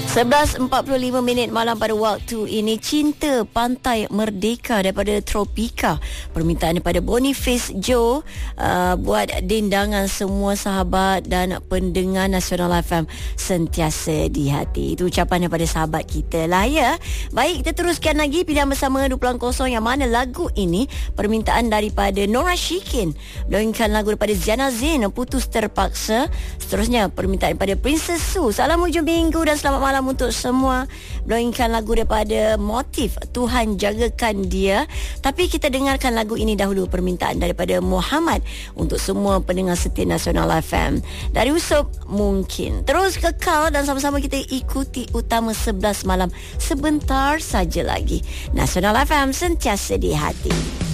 11.45 malam pada waktu ini. Cinta Pantai Merdeka daripada Tropika. Permintaan daripada Boniface Joe, buat dendangan semua sahabat dan pendengar Nasional FM sentiasa di hati. Itu ucapan daripada sahabat kita lah ya. Baik, kita teruskan lagi pilihan bersama 20.0 yang mana lagu ini permintaan daripada Nora Shikin. Beliaukan lagu daripada Ziana Zain, Putus Terpaksa. Seterusnya permintaan daripada Princess Su, Salam Hujung Minggu dan selamat malam untuk semua. Beliaukan lagu daripada Motif, Tuhan Jagakan Dia. Tapi kita dengarkan lagu ini dahulu, permintaan daripada Muhammad untuk semua pendengar setia Nasional FM. Dari Usop Mungkin. Terus kekal dan sama-sama kita ikuti Utama 11 malam sebentar saja lagi. Nasional FM sentiasa di hati.